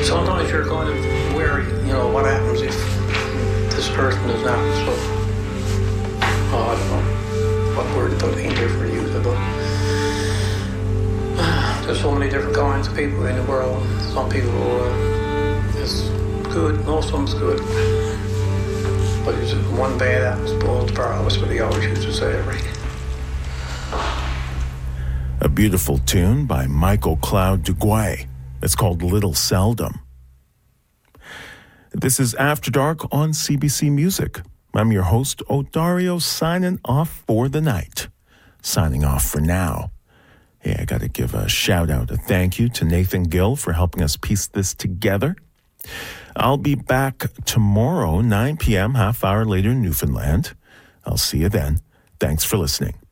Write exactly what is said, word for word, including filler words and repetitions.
sometimes you're kind of wary, you know, what happens if this person is not so, oh, I don't know what word to put in here for use, but uh, there's so many different kinds of people in the world. Some people uh, is good, most of them's good, but there's one bad apple spoils the pearl. That's what they always used to say, right? A beautiful tune by Michael Cloud Duguay. It's called Little Seldom. This is After Dark on C B C Music. I'm your host, Odario, signing off for the night. Signing off for now. Hey, I got to give a shout out, a thank you to Nathan Gill for helping us piece this together. I'll be back tomorrow, nine p.m., half hour later in Newfoundland. I'll see you then. Thanks for listening.